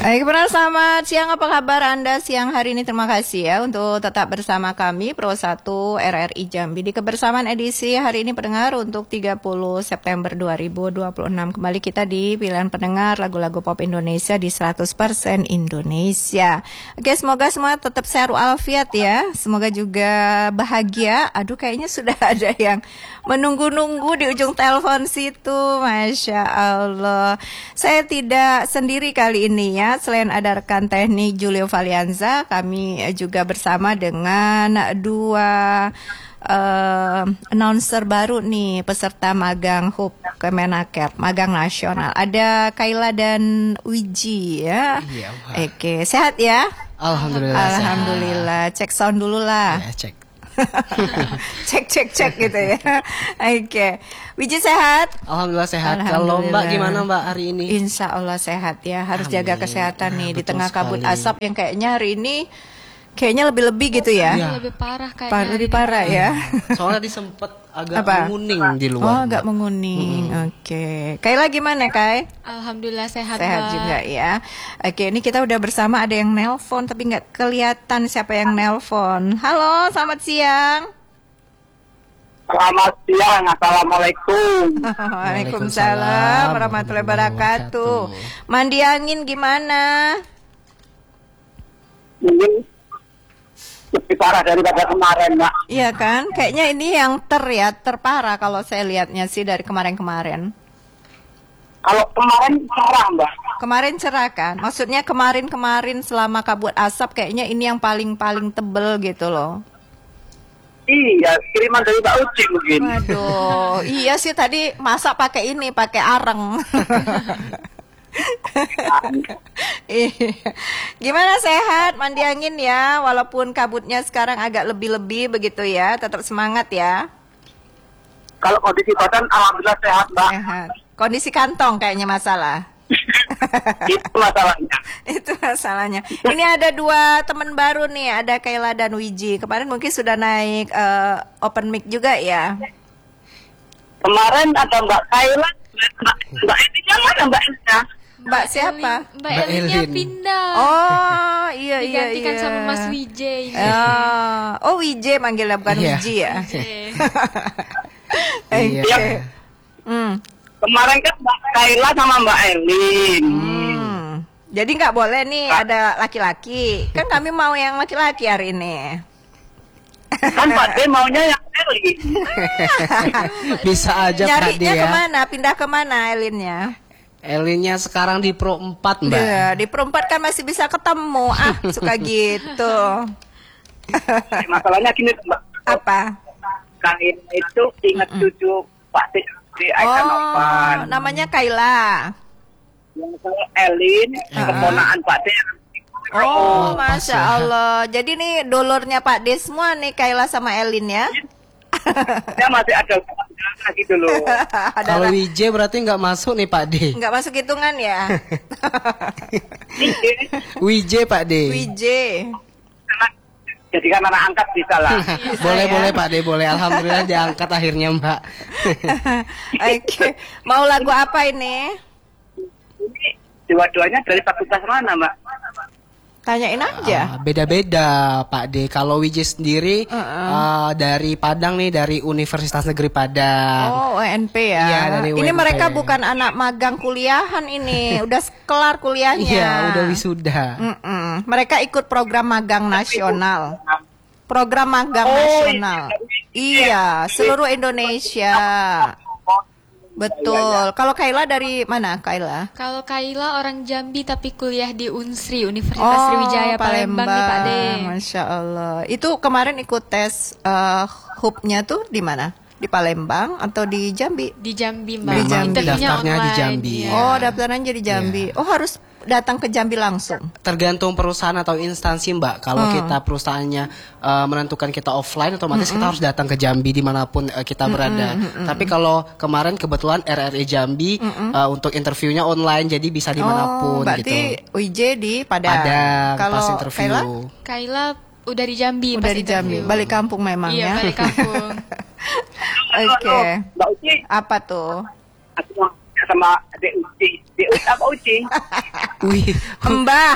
Baik, selamat siang. Apa kabar Anda siang hari ini? Terima kasih ya untuk tetap bersama kami Pro 1 RRI Jambi di kebersamaan edisi hari ini pendengar untuk 30 September 2026. Kembali kita di pilihan pendengar lagu-lagu pop Indonesia di 100% Indonesia. Oke, semoga semua tetap sehat walafiat ya. Semoga juga bahagia. Aduh, kayaknya sudah ada yang menunggu-nunggu di ujung telepon situ. Masya Allah. Saya tidak sendiri kali ini ya. Selain ada rekan teknik Julio Valianza, kami juga bersama dengan dua announcer baru nih, peserta magang HUB Kemenaker, magang nasional. Ada Kaila dan Wiji ya. Iya, oke, sehat ya? Alhamdulillah. Alhamdulillah. Cek sound dulu lah. Ya, cek. cek gitu ya. Oke. Wiji sehat? Alhamdulillah sehat. Kalau Mbak gimana Mbak hari ini? Insya Allah sehat ya. Harus jaga kesehatan nih di Betul tengah kabut sekali. asap yang kayaknya hari ini kayaknya lebih-lebih gitu ya. Iya. Lebih parah kayaknya. Lebih parah ya. Soalnya tadi sempet agak Apa? menguning di luar. Oh, agak menguning. Oke. Kaila gimana, Kai? Alhamdulillah sehat, Sehat Mbak. juga ya. Oke, ini kita udah bersama, ada yang nelpon tapi nggak kelihatan siapa yang nelpon. Halo, selamat siang. Selamat siang, Assalamualaikum. Waalaikumsalam warahmatullahi wabarakatuh. Mandi angin gimana? Mungkin lebih parah daripada kemarin, Mbak. Iya kan? Kayaknya ini yang terparah kalau saya lihatnya sih dari kemarin-kemarin. Kalau kemarin parah, Mbak. Kemarin cerah kan? Maksudnya kemarin-kemarin selama kabut asap kayaknya ini yang paling tebel gitu loh. Iya, kiriman dari Mbak Uci mungkin. Waduh, iya sih tadi masak pakai ini, pakai areng. Iya. Gimana, sehat? Mandi angin ya, walaupun kabutnya sekarang agak lebih-lebih begitu ya, tetap semangat ya. Kalau kondisi badan, alhamdulillah sehat, Mbak. Sehat. Kondisi kantong kayaknya masalah. Itu masalahnya. Itu masalahnya. Ini ada dua teman baru nih, ada Kaila dan Wiji. Kemarin mungkin sudah naik open mic juga ya. Kemarin ada Mbak Kaila, Mbak Elinya mana Mbak Elinya? Mbak siapa? Mbak Mbak Elinnya Elin. pindah. Oh, iya. Digantikan sama Mas Wijay ini. Oh, Wiji manggilnya bukan Iya. Wiji ya. Iya. Iya. Hmm. Kemarin kan Mbak Kaila sama Mbak Elin. Jadi nggak boleh nih ada laki-laki. Kan kami mau yang laki-laki hari ini. Kan Pak D maunya yang Elin. Bisa aja Pak Nyarinya dia. kemana? Pindah kemana Elinnya? Elinnya sekarang di Pro 4 Mbak. Iya, di perempat kan masih bisa ketemu. Suka gitu. Masalahnya gini, Mbak. Apa? Kaila itu ingat cucu Pak D di Aikanopan. Namanya Kaila. Yang saya Elin, keponakan Pak D. Oh, pas Masya ya. Allah. Jadi nih dulurnya Pak D semua nih, Kaila sama Elin ya. Dia masih ada hubungan lagi dulu. Kalau WJ berarti nggak masuk nih Pak D. Nggak masuk hitungan ya. WJ Pak D. WJ. Jadi kan anak angkat bisa lah. Boleh Pak D, boleh. Alhamdulillah diangkat akhirnya Mbak. Oke. Mau lagu apa ini? Ini dua-duanya dari fakultas mana, Mbak? Tanyain aja. Beda-beda Pak D. Kalau WJ sendiri dari Padang nih, dari Universitas Negeri Padang. Oh, UNP ya. Iya, dari Ini UNP. mereka bukan anak magang kuliahan ini, udah kelar kuliahnya. Iya, udah wisuda. Mereka ikut program magang nasional. Program magang Oh, nasional. iya. Iya, seluruh Indonesia. Betul. Kalau Kaila dari mana, Kaila? Kalau Kaila orang Jambi tapi kuliah di Unsri, Universitas Sriwijaya Palembang nih Pak De. Masya Allah. Itu kemarin ikut tes HUB-nya tuh di mana? Di Palembang atau di Jambi? Di Jambi Mbak. Di Jambi. Interviewnya Daftarnya di online, Jambi. iya. Oh, daftaran jadi Jambi. Oh, harus datang ke Jambi langsung. Tergantung perusahaan atau instansi Mbak. Kalau kita perusahaannya menentukan kita offline, otomatis kita harus datang ke Jambi dimanapun kita berada. Tapi kalau kemarin kebetulan RRI Jambi untuk interviewnya online, jadi bisa dimanapun berarti gitu. UJ di Padang. Padang Kalau pas interview. Kaila? Kaila udah di Jambi Udah pas di Jambi, interview. balik kampung memang Iya, ya. balik kampung. Oke. Mbak Uci, Apa tuh? aku mau sama adik Uci. apa uji? Wih, Mbah.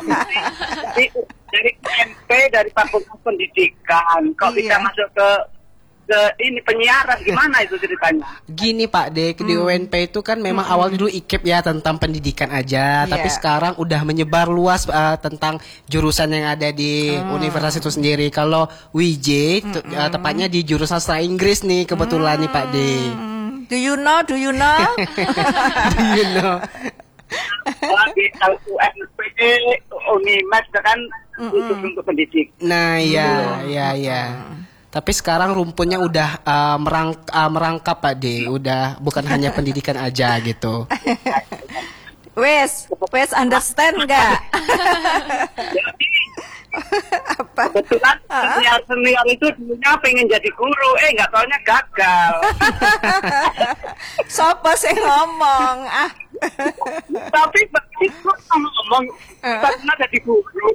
dari UMP, dari Fakultas Pendidikan. Kok bisa Iya. masuk ke ini penyiaran, gimana itu ceritanya? gini Pak De, di UNP itu kan memang awal dulu IKIP ya tentang pendidikan aja, tapi Iya. sekarang udah menyebar luas tentang jurusan yang ada di universitas itu sendiri. Kalau WJ tepatnya di jurusan sastra Inggris nih kebetulan nih Pak De. Do you know? Do you know? Lagi tahu UMP, Unimed kan khusus untuk pendidik. Nah, ya. Tapi sekarang rumpunnya udah merangkap Pak De, udah bukan hanya pendidikan aja gitu. Wes understand nggak? Jadi kebetulan senior itu dulunya pengen jadi guru, nggak taunya gagal. Sopo sih ngomong? Tapi begitu kalau ngomong pernah jadi guru,